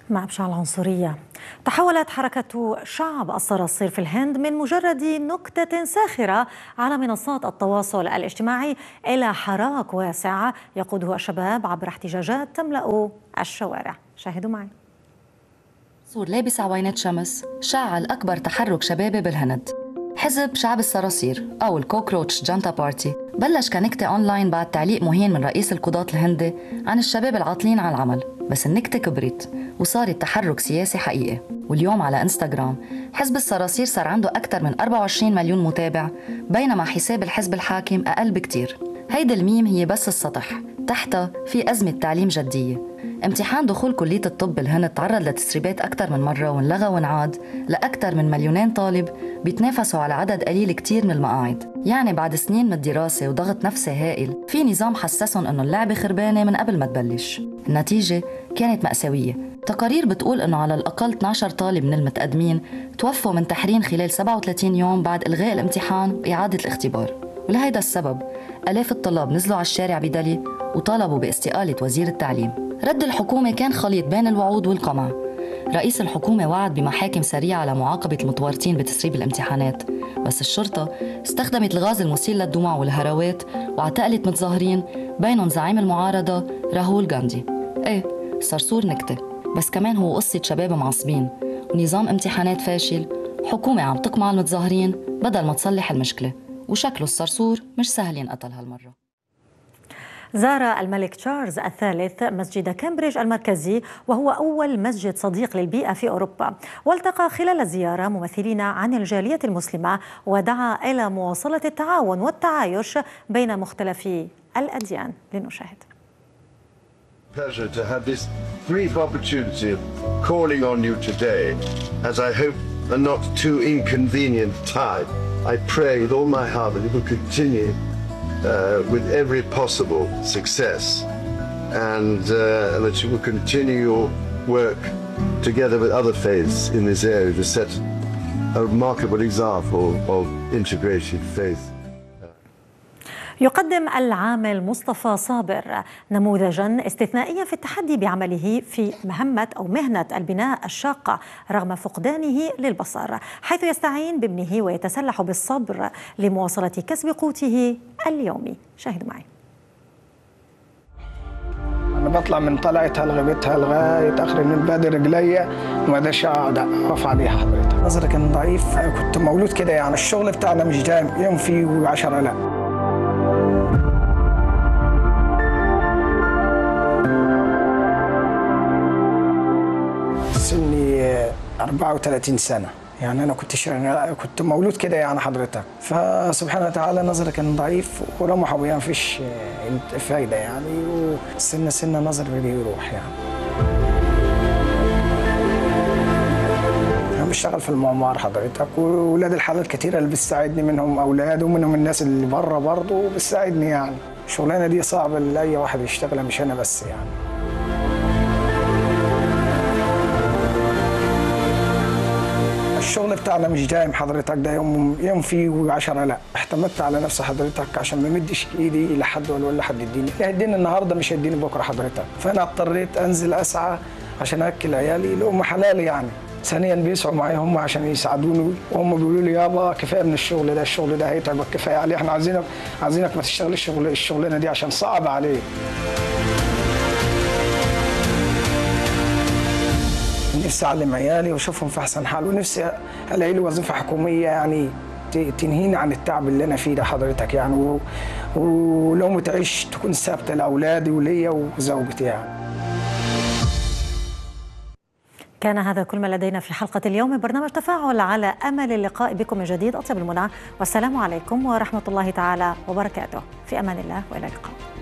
مع إبشاع العنصرية، تحولت حركة شعب الصراصير في الهند من مجرد نكتة ساخرة على منصات التواصل الاجتماعي إلى حراك واسع يقوده الشباب عبر احتجاجات تملأ الشوارع. شاهدوا معي. صور لابس عوينات شمس شعل أكبر تحرك شبابي بالهند. حزب شعب الصراصير أو الكوكروتش جانتا بارتي بلش كنكتة أونلاين بعد تعليق مهين من رئيس القضاة الهندي عن الشباب العاطلين عن العمل، بس النكتة كبرت وصارت تحرك سياسي حقيقي. واليوم على انستغرام حزب الصراصير صار عنده أكثر من 24 مليون متابع، بينما حساب الحزب الحاكم أقل بكتير. هيدي الميم هي بس السطح، تحتها في أزمة تعليم جدية. امتحان دخول كلية الطب بالهند تعرض لتسريبات أكثر من مرة وانلغى وانعاد لأكثر من 2,000,000 طالب بيتنافسوا على عدد قليل كتير من المقاعد. يعني بعد سنين من الدراسة وضغط نفسي هائل في نظام حسسهم إنه اللعبة خربانة من قبل ما تبلش. النتيجة كانت مأساوية. تقارير بتقول إنه على الأقل 12 طالب من المتقدمين توفوا من تحرين خلال 37 يوم بعد إلغاء الامتحان وإعادة الاختبار. ولهيدا السبب آلاف الطلاب نزلوا على الشارع بدلي وطالبوا باستقالة وزير التعليم. رد الحكومة كان خليط بين الوعود والقمع. رئيس الحكومة وعد بمحاكم سريعة لمعاقبة المتورطين بتسريب الامتحانات، بس الشرطة استخدمت الغاز المسيل للدموع والهراوات واعتقلت متظاهرين بينهم زعيم المعارضة راهول غاندي. ايه، الصرصور نكتة، بس كمان هو قصة شباب معصبين ونظام امتحانات فاشل، حكومة عم تقمع المتظاهرين بدل ما تصلح المشكلة. وشكله الصرصور مش سهل ينقتل هالمرة. زار الملك تشارلز الثالث مسجد كامبريدج المركزي، وهو أول مسجد صديق للبيئة في أوروبا، والتقى خلال الزيارة ممثلين عن الجالية المسلمة ودعا إلى مواصلة التعاون والتعايش بين مختلف الأديان. لنشاهد. Pleasure to have this brief opportunity of calling on you today, as I hope a not too inconvenient time. I pray with all my heart that it will continue with every possible success, and that you will continue your work together with other faiths in this area to set a remarkable example of integrated faith. يقدم العامل مصطفى صابر نموذجا استثنائيا في التحدي بعمله في مهنة البناء الشاقة رغم فقدانه للبصر، حيث يستعين بابنه ويتسلح بالصبر لمواصلة كسب قوته اليومي. شاهدوا معي. أنا بطلع من طلعتها لغايتها لغاية آخر البادي رجليا وما اقدرش أقعد أقف عليها. حضرتك نظري كان ضعيف، كنت مولود كده، يعني الشغل بتاعنا مش دايم يوم فيه و10 لا. سني 34 سنة، يعني أنا كنت مولود كده يعني حضرتك، فسبحانه وتعالى نظري كان ضعيف ورمح أبويا مفيش فايدة يعني، وسنة نظري بده يروح يعني. أنا بشتغل في المعمار حضرتك، وولاد الحلال كتير اللي بتساعدني، منهم أولاد ومنهم الناس اللي بره برضه بتساعدني يعني. الشغلانة دي صعبة لأي واحد يشتغلها، مش أنا بس يعني. الشغل بتاعنا مش دايم حضرتك، ده يوم فيه و10 لا. اعتمدت على نفسي حضرتك عشان ما مدش ايدي لحد ولا حد يديني، اللي هيديني النهارده مش هيديني بكره حضرتك، فانا اضطريت انزل اسعى عشان اكل عيالي لهم حلال يعني. ثانيا بيسعوا معايا هم عشان يساعدوني، وهم بيقولوا لي يابا كفايه من الشغل ده هيتعبك، كفايه عليه، احنا عايزينك ما تشتغلش الشغلانه دي عشان صعب عليك. نفسي أعلم عيالي وأشوفهم في أحسن حال، ونفسي ألاقي لي وظيفة حكومية يعني تنهيني عن التعب اللي أنا فيه ده حضرتك يعني، ولو متعيش تكون ثابتة لأولادي وليا وزوجتي يعني. كان هذا كل ما لدينا في حلقة اليوم من برنامج تفاعل، على أمل اللقاء بكم من جديد. أطيب المنى والسلام عليكم ورحمة الله تعالى وبركاته. في أمان الله وإلى اللقاء.